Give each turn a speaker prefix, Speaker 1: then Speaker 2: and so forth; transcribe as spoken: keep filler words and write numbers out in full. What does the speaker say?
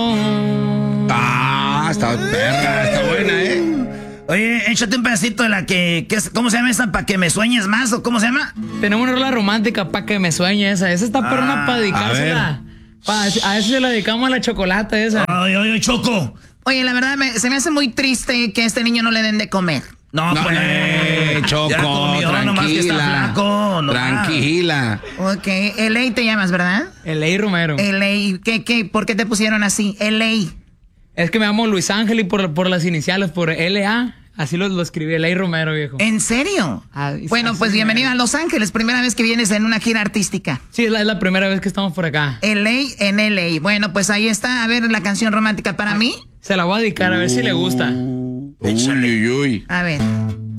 Speaker 1: Ah, está perra, está buena, ¿eh?
Speaker 2: Oye, échate un pedacito de la que, que es- ¿cómo se llama esa? ¿Para que me sueñes más? ¿O cómo se llama?
Speaker 3: Tenemos una rola romántica para que me sueñe esa. Esa está perrona para dedicársela. Pa- a eso se la dedicamos a la chocolata esa.
Speaker 2: Ay, ay, ay, Choco.
Speaker 4: Oye, la verdad, me- se me hace muy triste que a este niño no le den de comer.
Speaker 2: No,
Speaker 1: No,
Speaker 2: pues.
Speaker 1: eh, Choco,
Speaker 2: ya comió, nomás que está
Speaker 1: tranquila.
Speaker 2: flaco. No,
Speaker 1: Tranquila.
Speaker 4: Ok, L A te llamas, ¿verdad?
Speaker 3: Eley Romero.
Speaker 4: L A, ¿qué, qué, ¿por qué te pusieron así? L A.
Speaker 3: Es que me llamo Luis Ángel y por, por las iniciales, por L A. Así lo, lo escribí, Eley Romero, viejo.
Speaker 4: ¿En serio?
Speaker 3: Ah,
Speaker 4: Bueno,
Speaker 3: así
Speaker 4: pues
Speaker 3: me-
Speaker 4: bienvenido a Los Ángeles, primera vez que vienes en una gira artística.
Speaker 3: Sí, es la, es la primera vez que estamos por acá.
Speaker 4: L A en L A. Bueno, pues ahí está. A ver, la canción romántica para mí.
Speaker 3: Se la voy a dedicar a ver si le gusta.
Speaker 1: Uy, uy, uy.
Speaker 4: A ver.